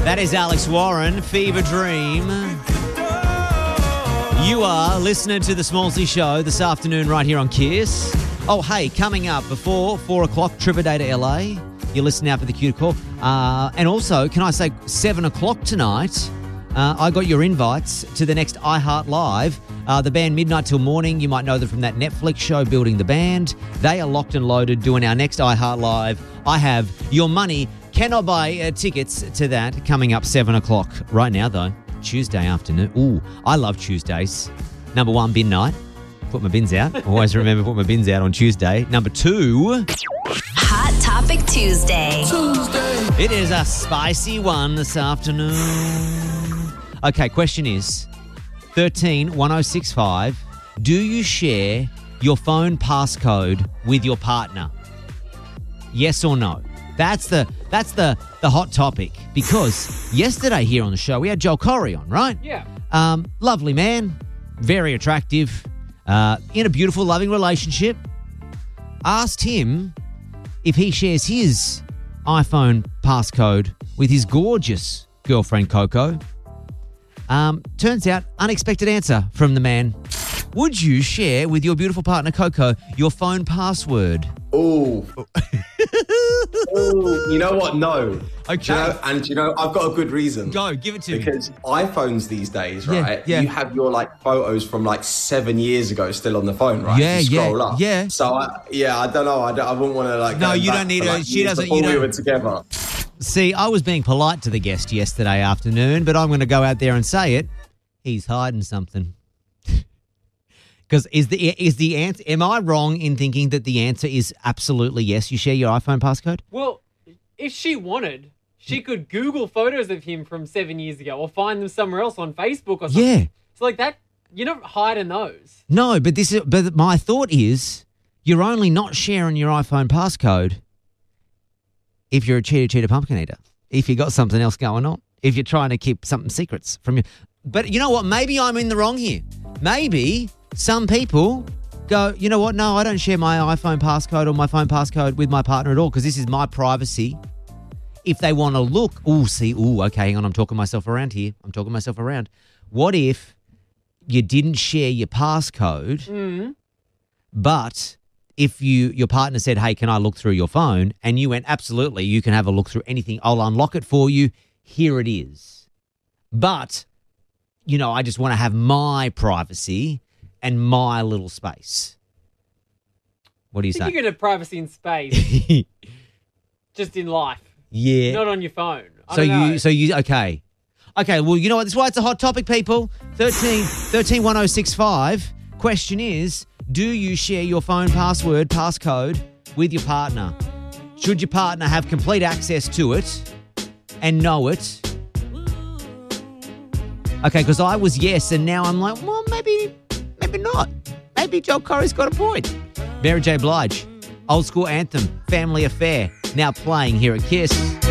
That is Alex Warren, Fever Dream. You are listening to the Smallsy Show this afternoon right here on Kiss. Oh, hey, coming up before 4 o'clock, trip a day to LA. You're listening out for the cue to call. And also, can I say 7 o'clock tonight, I got your invites to the next iHeart Live. The band Midnight Till Morning, you might know them from that Netflix show, Building the Band. They are locked and loaded doing our next iHeart Live. I have your money. Cannot buy tickets to that coming up 7 o'clock. Right now, though, Tuesday afternoon. Ooh, I love Tuesdays. Number 1, bin night. Put my bins out. Always remember to put my bins out on Tuesday. Number 2. Hot Topic Tuesday. It is a spicy one this afternoon. Okay, question is 131065. Do you share your phone passcode with your partner? Yes or no? That's the hot topic, because yesterday here on the show we had Joel Corey on, right? Yeah. Lovely man, very attractive, in a beautiful, loving relationship. Asked him if he shares his iPhone passcode with his gorgeous girlfriend Coco. Turns out, unexpected answer from the man. Would you share with your beautiful partner Coco your phone password? Oh. You know what? No. Okay. I've got a good reason. Go, give it to me. Because iPhones these days, Yeah, right? yeah. You have your photos from 7 years ago still on the phone, right? Yeah, you scroll yeah, up. yeah. So I don't know. I wouldn't want to No, go you back don't need to, her. She years doesn't. before You we don't. were together. See, I was being polite to the guest yesterday afternoon, but I'm going to go out there and say it. He's hiding something. Because is the answer? Am I wrong in thinking that the answer is absolutely yes? You share your iPhone passcode? Well, if she wanted, she could Google photos of him from 7 years ago or find them somewhere else on Facebook or something. Yeah. It's like that. You're not hiding those. No, but my thought is you're only not sharing your iPhone passcode if you're a cheater pumpkin eater. If you got something else going on. If you're trying to keep something secrets from you. But you know what? Maybe I'm in the wrong here. Maybe some people go, you know what? No, I don't share my iPhone passcode or my phone passcode with my partner at all because this is my privacy. If they want to look, okay, hang on, I'm talking myself around here. What if you didn't share your passcode, but if your partner said, hey, can I look through your phone? And you went, absolutely, you can have a look through anything. I'll unlock it for you. Here it is. But, I just want to have my privacy and my little space. What do you I say? think you could have privacy in space, just in life, Yeah. not on your phone. I So don't know. you, okay. Okay, well, you know what? That's why it's a hot topic, people. 131065. Question is, do you share your phone passcode with your partner? Should your partner have complete access to it and know it? Okay, because I was yes, and now I'm like, well, maybe not. Maybe Joel Corey's got a point. Mary J. Blige, old school anthem, Family Affair, now playing here at Kiss.